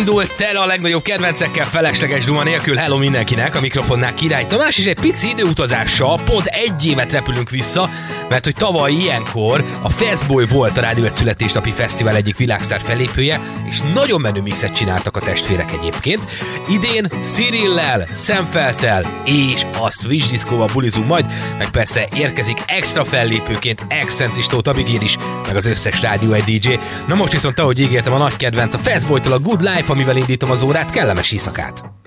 indult tele a legnagyobb kedvencekkel, felesleges duma nélkül. Hello mindenkinek, a mikrofonnál Király Tamás, és egy pici időutazással pont egy évet repülünk vissza, mert hogy tavaly ilyenkor a Fastboy volt a Rádió Egy születésnapi fesztivál egyik világsztár fellépője, és nagyon menő mixet csináltak a testvérek egyébként. Idén Cyrillel, Szemfelttel és a Switch Disco-val bulizunk majd, meg persze érkezik extra fellépőként Accent és Tóth Abigail is, meg az összes Rádió Egy DJ. Na most viszont, ahogy ígértem, a nagy kedvenc a Fastboytól a Good Life, amivel indítom az órát, kellemes éjszakát!